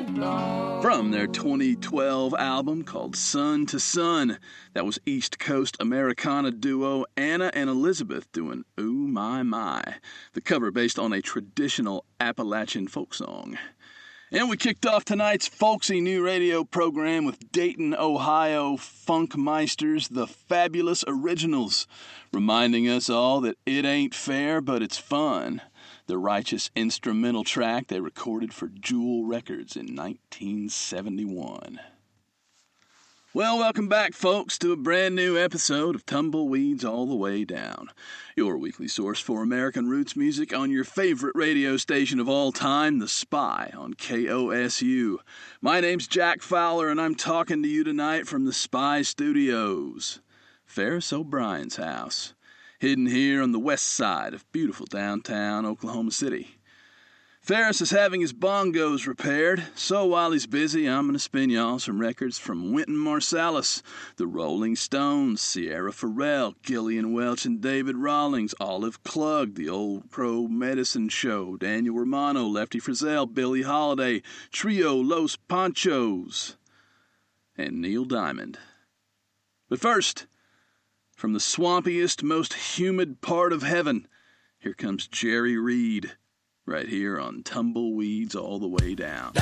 From their 2012 album called Sun to Sun, that was East Coast Americana duo Anna and Elizabeth doing Ooh My My, the cover based on a traditional Appalachian folk song. And we kicked off tonight's folksy new radio program with Dayton, Ohio Funkmeisters, the Fabulous Originals, reminding us all that it ain't fair, but it's fun. The righteous instrumental track they recorded for Jewel Records in 1971. Well, welcome back, folks, to a brand new episode of Tumbleweeds All the Way Down, your weekly source for American roots music on your favorite radio station of all time, The Spy on KOSU. My name's Jack Fowler, and I'm talking to you tonight from The Spy Studios, Ferris O'Brien's house, hidden here on the west side of beautiful downtown Oklahoma City. Ferris is having his bongos repaired, so while he's busy, I'm going to spin y'all some records from Wynton Marsalis, the Rolling Stones, Sierra Farrell, Gillian Welch and David Rawlings, Olive Klug, the Old Crow Medicine Show, Daniel Romano, Lefty Frizzell, Billie Holiday, Trio Los Panchos, and Neil Diamond. But first, from the swampiest, most humid part of heaven, here comes Jerry Reed. Right here on Tumbleweeds All the Way Down.